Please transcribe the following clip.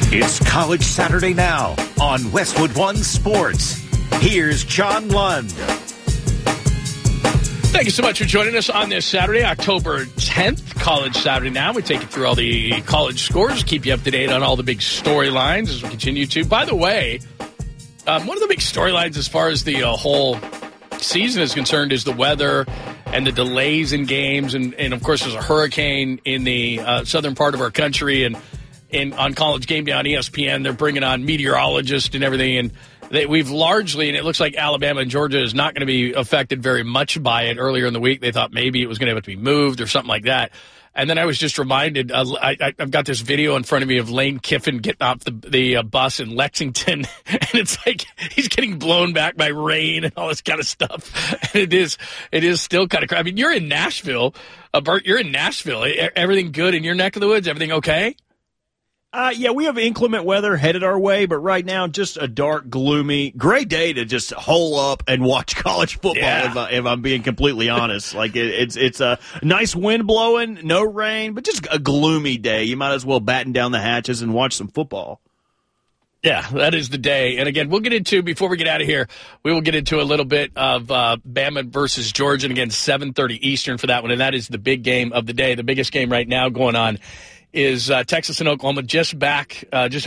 It's College Saturday now on Westwood One Sports. Here's John Lund. Thank you so much for joining us on this Saturday, October 10th, College Saturday Now. We take you through all the college scores, keep you up to date on all the big storylines as we continue to. By the way, one of the big storylines as far as the whole season is concerned is the weather and the delays in games. And of course, there's a hurricane in the southern part of our country. And on College Game Day on ESPN, they're bringing on meteorologists and everything. And we've largely, and it looks like Alabama and Georgia is not going to be affected very much by it. Earlier in the week, they thought maybe it was going to have to be moved or something like that. And then I was just reminded, I've got this video in front of me of Lane Kiffin getting off the bus in Lexington, and it's like he's getting blown back by rain and all this kind of stuff. And it is still kind of crazy. I mean, you're in Nashville. Bert, you're in Nashville. Everything good in your neck of the woods? Everything okay? Yeah, we have inclement weather headed our way, but right now just a dark, gloomy, gray day to just hole up and watch college football. Yeah. If I'm being completely honest, like it's a nice wind blowing, no rain, but just a gloomy day. You might as well batten down the hatches and watch some football. Yeah, that is the day. And again, we'll get into, before we get out of here, we will get into a little bit of Bama versus Georgia, and again, 7:30 Eastern for that one, and that is the big game of the day. The biggest game right now going on is Texas and Oklahoma just